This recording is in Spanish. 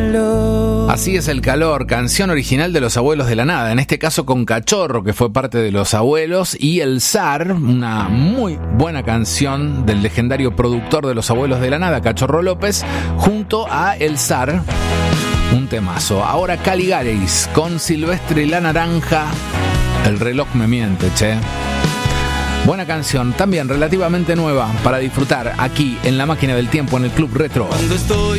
calor. Así es el calor, canción original de Los Abuelos de la Nada, en este caso con Cachorro, que fue parte de Los Abuelos, y El Zar, una muy buena canción del legendario productor de Los Abuelos de la Nada, Cachorro López, junto a El Zar, un temazo. Ahora Caligaris con Silvestre y la Naranja, El reloj me miente, che. Buena canción, también relativamente nueva para disfrutar aquí en La Máquina del Tiempo en el Club Retro. Cuando estoy